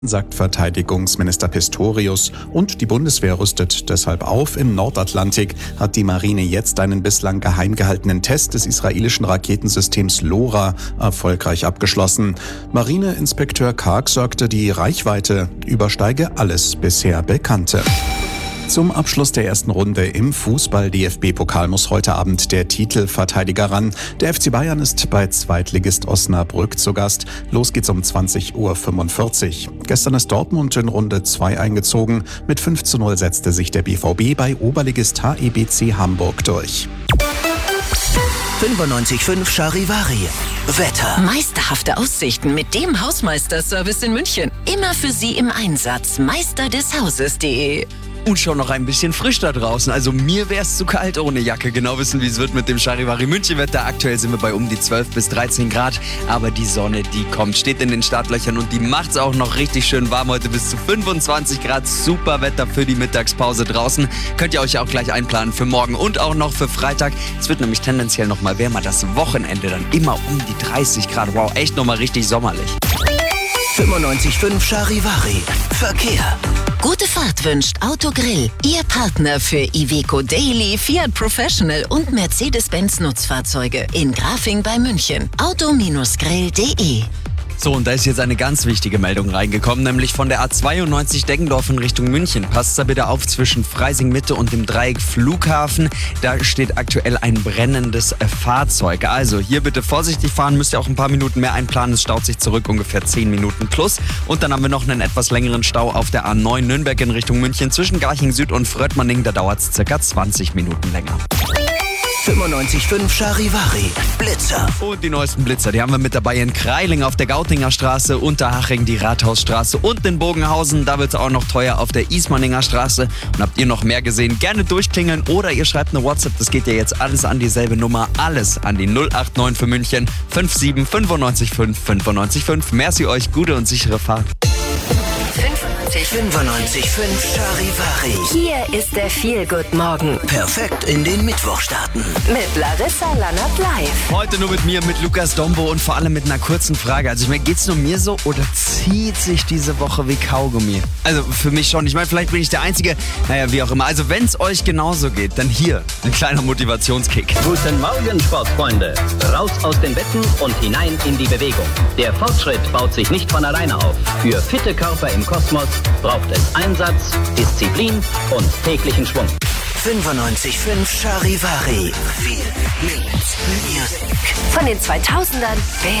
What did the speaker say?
sagt Verteidigungsminister Pistorius. Und die Bundeswehr rüstet deshalb auf. Im Nordatlantik hat die Marine jetzt einen bislang geheim gehaltenen Test des israelischen Raketensystems LoRa erfolgreich abgeschlossen. Marineinspekteur Karg sagte, die Reichweite übersteige alles bisher Bekannte. Zum Abschluss der ersten Runde im Fußball-DFB-Pokal muss heute Abend der Titelverteidiger ran. Der FC Bayern ist bei Zweitligist Osnabrück zu Gast. Los geht's um 20:45 Uhr. Gestern ist Dortmund in Runde 2 eingezogen. Mit 5:0 setzte sich der BVB bei Oberligist HEBC Hamburg durch. 95.5 Charivari. Wetter. Meisterhafte Aussichten mit dem Hausmeisterservice in München. Immer für Sie im Einsatz. meisterdeshauses.de. Und schon noch ein bisschen frisch da draußen. Also mir wär's zu kalt ohne Jacke. Genau wissen, wie es wird mit dem Charivari München Wetter. Aktuell sind wir bei um die 12 bis 13 Grad. Aber die Sonne, die kommt, steht in den Startlöchern und die macht's auch noch richtig schön warm. Heute bis zu 25 Grad. Super Wetter für die Mittagspause draußen. Könnt ihr euch auch gleich einplanen für morgen und auch noch für Freitag. Es wird nämlich tendenziell noch mal wärmer. Das Wochenende dann immer um die 30 Grad. Wow, echt noch mal richtig sommerlich. 95.5 Charivari. Verkehr. Gute Fahrt wünscht Autogrill, Ihr Partner für Iveco Daily, Fiat Professional und Mercedes-Benz Nutzfahrzeuge in Grafing bei München. Auto-grill.de. So, und da ist jetzt eine ganz wichtige Meldung reingekommen, nämlich von der A92 Deggendorf in Richtung München. Passt da bitte auf zwischen Freising-Mitte und dem Dreieck Flughafen. Da steht aktuell ein brennendes Fahrzeug. Also hier bitte vorsichtig fahren, müsst ihr auch ein paar Minuten mehr einplanen. Es staut sich zurück, ungefähr 10 Minuten plus. Und dann haben wir noch einen etwas längeren Stau auf der A9 Nürnberg in Richtung München zwischen Garching Süd und Fröttmanning. Da dauert es circa 20 Minuten länger. 95.5 Charivari. Blitzer. Und die neuesten Blitzer, die haben wir mit dabei in Kreiling auf der Gautinger Straße, Unterhaching die Rathausstraße und in Bogenhausen. Da wird es auch noch teuer auf der Ismaninger Straße. Und habt ihr noch mehr gesehen, gerne durchklingeln oder ihr schreibt eine WhatsApp. Das geht ja jetzt alles an dieselbe Nummer. Alles an die 089 für München 57 95 5 95 5. Merci euch, gute und sichere Fahrt. 95.5 Charivari. Hier ist der Feel-Good-Morgen Perfekt in den Mittwoch starten. mit Larissa Lannert live. Heute nur mit mir, mit Lukas Dombo und vor allem mit einer kurzen Frage. Also ich meine, geht's nur mir so oder zieht sich diese Woche wie Kaugummi? Also für mich schon. Ich meine, vielleicht bin ich der Einzige. Naja, wie auch immer. Also wenn es euch genauso geht, dann hier ein kleiner Motivationskick. Guten Morgen, Sportfreunde. Raus aus den Betten und hinein in die Bewegung. Der Fortschritt baut sich nicht von alleine auf. Für fitte Körper im Kosmos braucht es Einsatz, Disziplin und täglichen Schwung. 95.5 Charivari. Viel Music. Von den 2000ern